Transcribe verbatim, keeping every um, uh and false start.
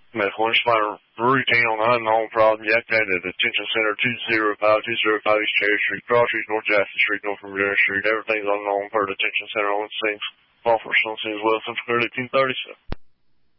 Medical Inspire routine on an unknown problem. You activate at the Detention Center two oh five two oh five East Cherry Street, Cross Street, North Jackson Street, North Virginia Street. Everything's unknown per Detention Center on the scene. Law enforcement on the scene as well. Central Clear eighteen thirty-seven.